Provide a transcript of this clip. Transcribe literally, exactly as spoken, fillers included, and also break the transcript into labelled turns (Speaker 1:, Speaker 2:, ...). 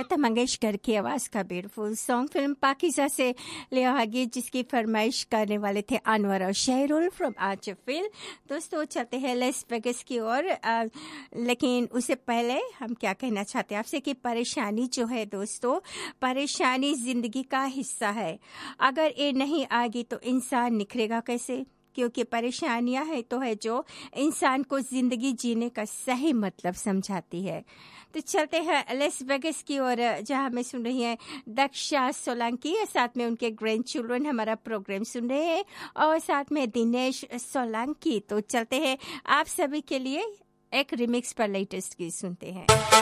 Speaker 1: लता मंगेशकर की आवाज़ का ब्यूटीफुल सॉन्ग फिल्म पाकीज़ा से लिया आगे, जिसकी फरमाइश करने वाले थे अनवर और शहरुल फ्रॉम आचफिल। दोस्तों चलते हैं लेस वेगस की ओर, लेकिन उससे पहले हम क्या कहना चाहते हैं आपसे कि परेशानी जो है दोस्तों, परेशानी ज़िंदगी का हिस्सा है। अगर ये नहीं आएगी तो इंसान निखरेगा कैसे, क्योंकि परेशानियां है तो है जो इंसान को ज़िंदगी जीने का सही मतलब समझाती है। तो चलते हैं लेस वेगस की ओर, जहां हमें सुन रही हैं दक्षा सोलंकी, साथ में उनके ग्रैंड चिल्ड्रन हमारा प्रोग्राम सुन रहे हैं, और साथ में दिनेश सोलंकी। तो चलते हैं आप सभी के लिए एक रिमिक्स पर लेटेस्ट गीत सुनते हैं।